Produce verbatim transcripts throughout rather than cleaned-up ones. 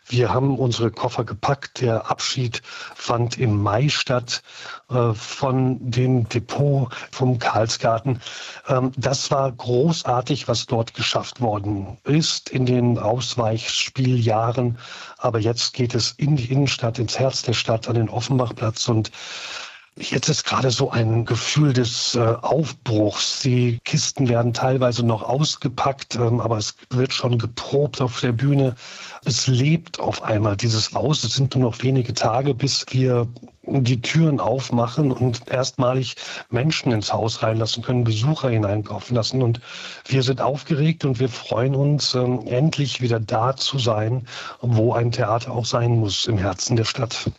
Wir haben unsere Koffer gepackt. Der Abschied fand im Mai statt äh, von dem Depot vom Karlsgarten. Ähm, das war großartig, was dort geschafft worden ist in den Ausweichspieljahren. Aber jetzt geht es in die Innenstadt, ins Herz der Stadt, an den Offenbachplatz. Und jetzt ist gerade so ein Gefühl des äh, Aufbruchs. Die Kisten werden teilweise noch ausgepackt, ähm, aber es wird schon geprobt auf der Bühne. Es lebt auf einmal dieses Haus. Es sind nur noch wenige Tage, bis wir die Türen aufmachen und erstmalig Menschen ins Haus reinlassen können, Besucher hineinkaufen lassen. Und wir sind aufgeregt und wir freuen uns, ähm, endlich wieder da zu sein, wo ein Theater auch sein muss, im Herzen der Stadt.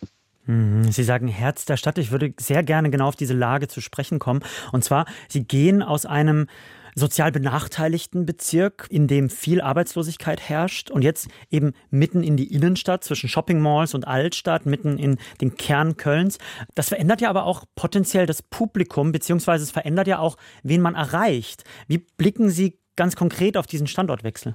Sie sagen Herz der Stadt. Ich würde sehr gerne genau auf diese Lage zu sprechen kommen. Und zwar, Sie gehen aus einem sozial benachteiligten Bezirk, in dem viel Arbeitslosigkeit herrscht und jetzt eben mitten in die Innenstadt zwischen Shoppingmalls und Altstadt, mitten in den Kern Kölns. Das verändert ja aber auch potenziell das Publikum, beziehungsweise es verändert ja auch, wen man erreicht. Wie blicken Sie ganz konkret auf diesen Standortwechsel?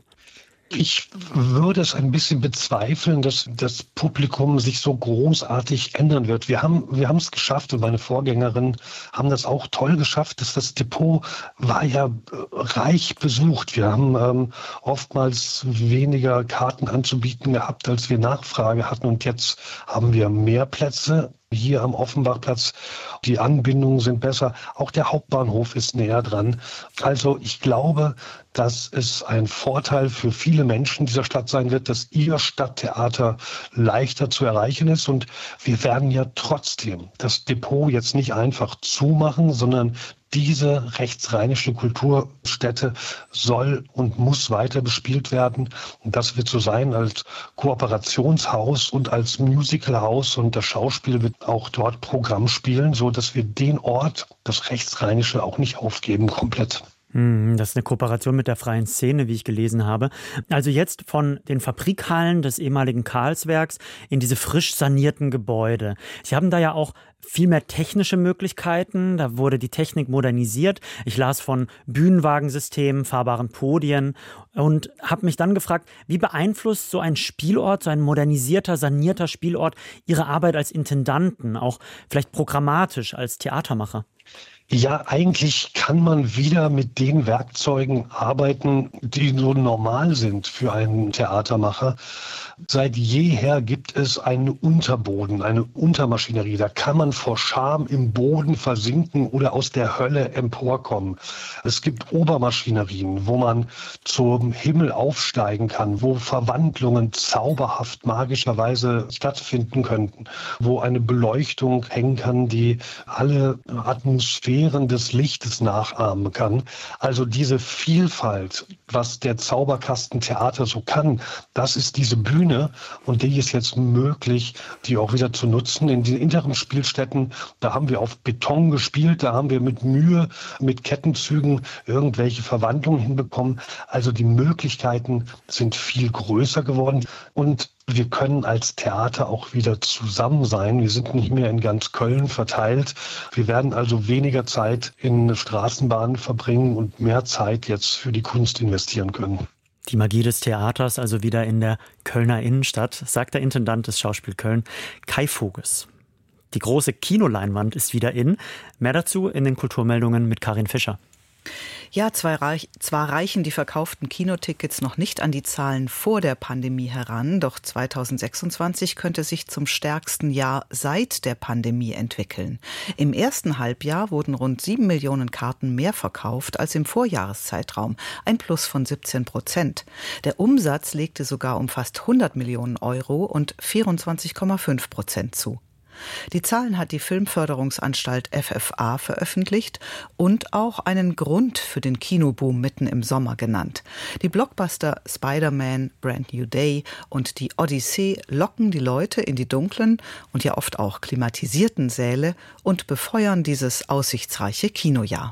Ich würde es ein bisschen bezweifeln, dass das Publikum sich so großartig ändern wird. Wir haben, wir haben es geschafft und meine Vorgängerinnen haben das auch toll geschafft, dass das Depot war ja reich besucht. Wir haben ähm, oftmals weniger Karten anzubieten gehabt, als wir Nachfrage hatten, und jetzt haben wir mehr Plätze hier am Offenbachplatz. Die Anbindungen sind besser. Auch der Hauptbahnhof ist näher dran. Also ich glaube, dass es ein Vorteil für viele Menschen dieser Stadt sein wird, dass ihr Stadttheater leichter zu erreichen ist. Und wir werden ja trotzdem das Depot jetzt nicht einfach zumachen, sondern diese rechtsrheinische Kulturstätte soll und muss weiter bespielt werden. Und das wird so sein als Kooperationshaus und als Musicalhaus. Und das Schauspiel wird auch dort Programm spielen, so dass wir den Ort, das rechtsrheinische, auch nicht aufgeben komplett. Das ist eine Kooperation mit der freien Szene, wie ich gelesen habe. Also jetzt von den Fabrikhallen des ehemaligen Karlswerks in diese frisch sanierten Gebäude. Sie haben da ja auch viel mehr technische Möglichkeiten. Da wurde die Technik modernisiert. Ich las von Bühnenwagensystemen, fahrbaren Podien und habe mich dann gefragt, wie beeinflusst so ein Spielort, so ein modernisierter, sanierter Spielort Ihre Arbeit als Intendanten, auch vielleicht programmatisch als Theatermacher? Ja, eigentlich kann man wieder mit den Werkzeugen arbeiten, die so normal sind für einen Theatermacher. Seit jeher gibt es einen Unterboden, eine Untermaschinerie. Da kann man vor Scham im Boden versinken oder aus der Hölle emporkommen. Es gibt Obermaschinerien, wo man zum Himmel aufsteigen kann, wo Verwandlungen zauberhaft magischerweise stattfinden könnten, wo eine Beleuchtung hängen kann, die alle Atmosphären des Lichtes nachahmen kann. Also diese Vielfalt, was der Zauberkasten Theater so kann, das ist diese Bühne. Und die ist jetzt möglich, die auch wieder zu nutzen. In den Interimsspielstätten, da haben wir auf Beton gespielt, da haben wir mit Mühe, mit Kettenzügen irgendwelche Verwandlungen hinbekommen. Also die Möglichkeiten sind viel größer geworden. Und wir können als Theater auch wieder zusammen sein. Wir sind nicht mehr in ganz Köln verteilt. Wir werden also weniger Zeit in Straßenbahnen verbringen und mehr Zeit jetzt für die Kunst investieren können. Die Magie des Theaters also wieder in der Kölner Innenstadt, sagt der Intendant des Schauspiel Köln, Kai Voges. Die große Kinoleinwand ist wieder in. Mehr dazu in den Kulturmeldungen mit Karin Fischer. Ja, zwar, reich, zwar reichen die verkauften Kinotickets noch nicht an die Zahlen vor der Pandemie heran, doch zweitausendsechsundzwanzig könnte sich zum stärksten Jahr seit der Pandemie entwickeln. Im ersten Halbjahr wurden rund sieben Millionen Karten mehr verkauft als im Vorjahreszeitraum, ein Plus von siebzehn Prozent. Der Umsatz legte sogar um fast hundert Millionen Euro und vierundzwanzig Komma fünf Prozent zu. Die Zahlen hat die Filmförderungsanstalt F F A veröffentlicht und auch einen Grund für den Kinoboom mitten im Sommer genannt. Die Blockbuster Spider-Man, Brand New Day und die Odyssee locken die Leute in die dunklen und ja oft auch klimatisierten Säle und befeuern dieses aussichtsreiche Kinojahr.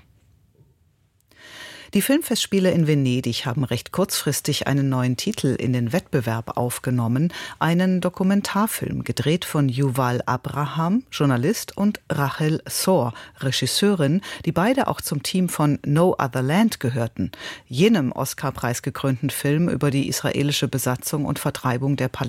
Die Filmfestspiele in Venedig haben recht kurzfristig einen neuen Titel in den Wettbewerb aufgenommen, einen Dokumentarfilm, gedreht von Yuval Abraham, Journalist, und Rachel Sor, Regisseurin, die beide auch zum Team von No Other Land gehörten, jenem Oscar-preisgekrönten Film über die israelische Besatzung und Vertreibung der Palästinenser